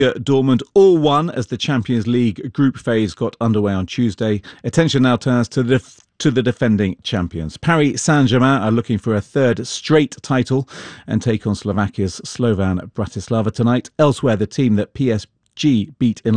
Dortmund all won as the Champions League group phase got underway on Tuesday. Attention now turns to the defending champions. Paris Saint-Germain are looking for a third straight title and take on Slovakia's Slovan Bratislava tonight. Elsewhere, the team that PSG beat in